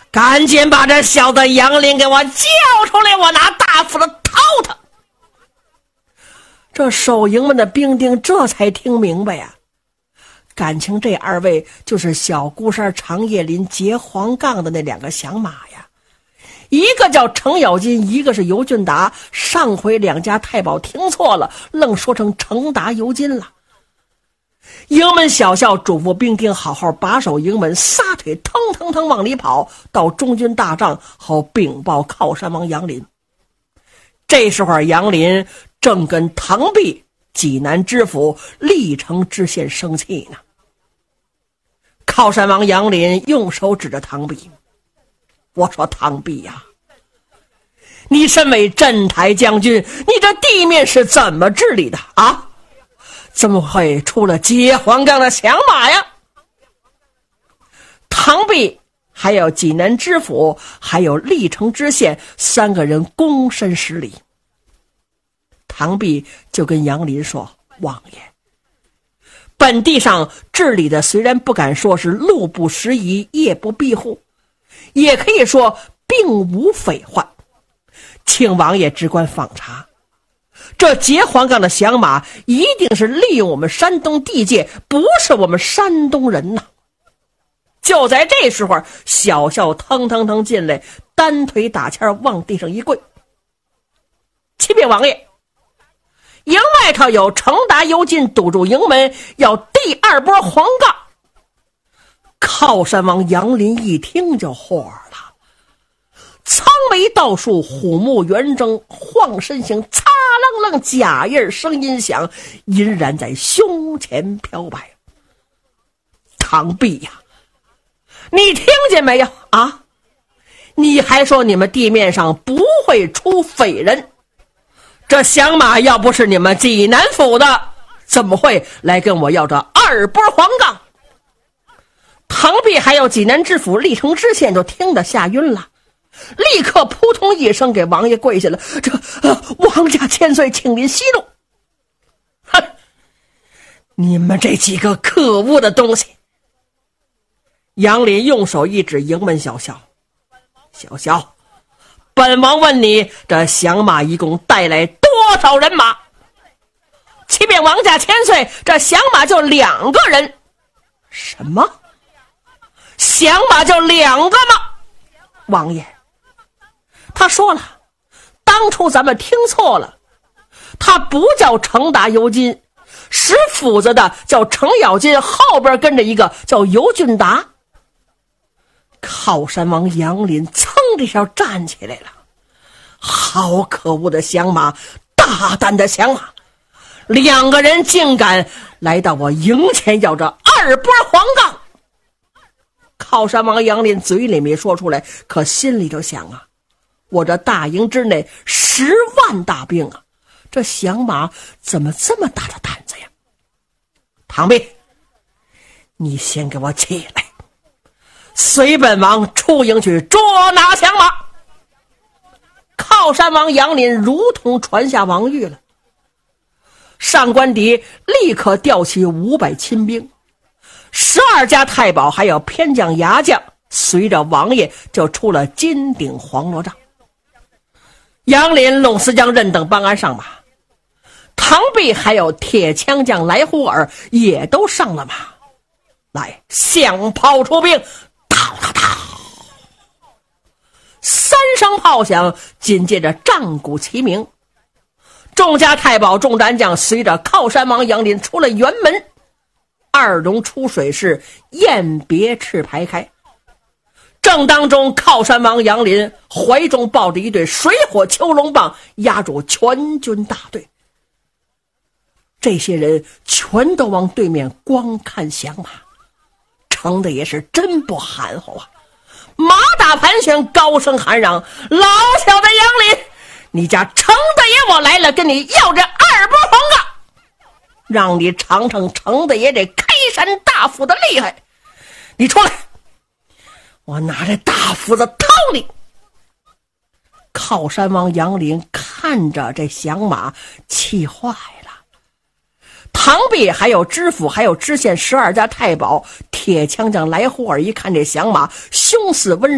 赶紧把这小子杨林给我叫出来，我拿大斧子掏他。这守营们的兵丁这才听明白呀，感情这二位就是小孤山长叶林结黄杠的那两个响马呀，一个叫程咬金，一个是尤俊达。上回两家太保听错了，愣说成程达尤金了。营门小校嘱咐兵丁好好把守营门，撒腿腾腾腾往里跑，到中军大帐好禀报靠山王杨林。这时候杨林正跟唐弼、济南知府、历城知县生气呢。靠山王杨林用手指着唐弼，我说唐弼呀，你身为镇台将军，你这地面是怎么治理的啊？怎么会出了结黄杠的响马呀？唐弼还有济南知府还有历城知县三个人躬身施礼。唐弼就跟杨林说，王爷，本地上治理的虽然不敢说是路不拾遗夜不闭户，也可以说并无匪患，请王爷只管访查。这结黄杠的响马一定是利用我们山东地界，不是我们山东人呐。就在这时候，小校腾腾腾进来，单腿打签往地上一跪，启禀王爷，营外头有程达尤金堵住营门，要第二波黄杠。靠山王杨林一听就火了，苍眉倒竖，虎目圆睁，晃身形，擦楞楞，假印声音响，隐然在胸前飘摆。唐弼呀，你听见没有啊？你还说你们地面上不会出匪人，这响马要不是你们济南府的，怎么会来跟我要这二波黄杠？唐弼还有济南知府、历城知县就听得吓晕了，立刻扑通一声给王爷跪下了，王家千岁，请您息怒。哼，你们这几个可恶的东西！杨林用手一指营门小校，小校，本王问你，这响马一共带来多少人马？启禀王家千岁，这响马就2个人。什么？响马就2个吗？王爷，他说了，当初咱们听错了，他不叫程达尤金，使斧子的叫程咬金，后边跟着一个叫尤俊达。靠山王杨林噌的一下站起来了，好可恶的响马，大胆的响马，2个人竟敢来到我营前要这二波黄杠。靠山王杨林嘴里没说出来，可心里头想啊，我这大营之内10万大兵啊，这响马怎么这么大的胆子呀？唐弼，你先给我起来，随本王出营去捉拿响马。靠山王杨林如同传下王谕了，上官迪立刻调起500亲兵，12家太保还有偏将牙将，随着王爷就出了金顶黄罗帐。杨林、陇司将任等帮安上马，唐弼还有铁枪将来忽尔也都上了马，来响炮出兵，嗷嗷嗷，3声炮响，紧接着战鼓齐鸣。众家太保、众战将随着靠山王杨林出了辕门，二龙出水是雁别翅排开。正当中，靠山王杨林怀中抱着一对水火虬龙棒，压住全军大队。这些人全都往对面光看响马，成的也是真不含糊啊！马打盘旋，高声喊嚷：“老小的杨林，你家程大爷我来了，跟你要这二波黄杠，让你尝尝程大爷这开山大斧的厉害！你出来，我拿着大斧子掏你！”靠山王杨林看着这响马，气坏了。唐弼还有知府还有知县12家太保，铁枪将来忽尔一看这响马凶似温